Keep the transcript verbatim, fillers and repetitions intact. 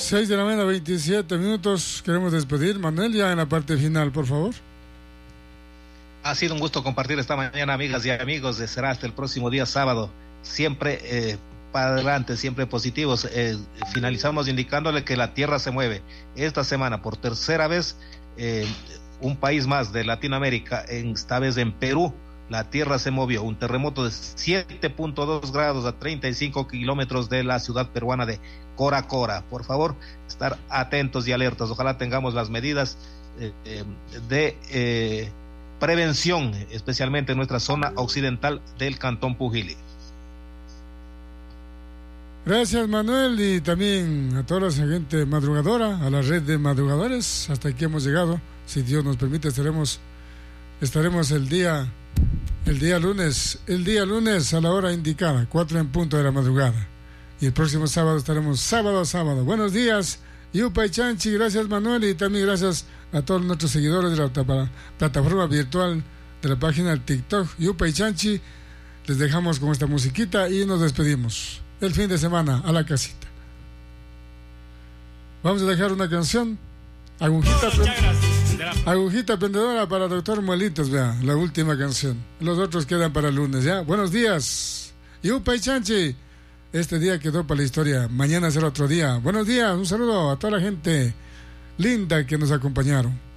seis de la mañana, veintisiete minutos. Queremos despedir, Manuel, ya en la parte final, por favor. Ha sido un gusto compartir esta mañana, amigas y amigos. Será hasta el próximo día sábado. Siempre eh, para adelante, siempre positivos. Eh, finalizamos indicándole que la tierra se mueve. Esta semana, por tercera vez, eh, un país más de Latinoamérica, esta vez en Perú, la tierra se movió. Un terremoto de siete punto dos grados a treinta y cinco kilómetros de la ciudad peruana de Cora Cora. Por favor, estar atentos y alertas. Ojalá tengamos las medidas eh, eh, de eh, prevención, especialmente en nuestra zona occidental del Cantón Pujili. Gracias, Manuel, y también a toda la gente madrugadora, a la red de madrugadores. Hasta aquí hemos llegado. Si Dios nos permite, estaremos estaremos el día el día lunes, el día lunes a la hora indicada, cuatro en punto de la madrugada. Y el próximo sábado estaremos sábado a sábado. Buenos días, Yupay Chanchi. Gracias, Manuel, y también gracias a todos nuestros seguidores de la plataforma virtual de la página del TikTok, Yupay Chanchi. Les dejamos con esta musiquita y nos despedimos. El fin de semana a la casita. Vamos a dejar una canción. Agujita, agujita prendedora para Doctor Muelitos, vea, la última canción. Los otros quedan para el lunes, ¿ya? Buenos días. Yupay Chanchi. Este día quedó para la historia. Mañana será otro día. Buenos días. Un saludo a toda la gente linda que nos acompañaron.